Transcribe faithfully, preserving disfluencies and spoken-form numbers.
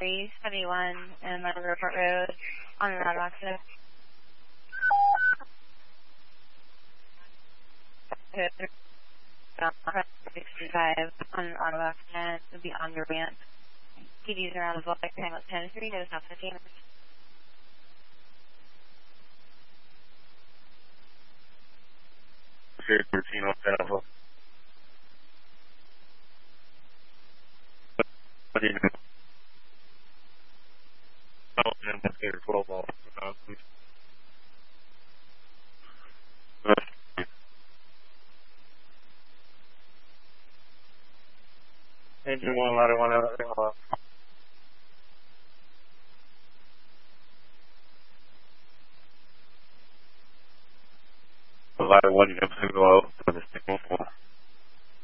three seventy-one and Middle Airport Road on the route accident. sixty-five on an auto accident would be on your ramp. P D's around as well, like time up ten three, goes now fifteen. Okay, thirteen on ten of them. What do you know? Oh, and then let's twelve off. Uh, please. Engine one, ladder one, ladder one. Ladder one, you have to go out for the signal.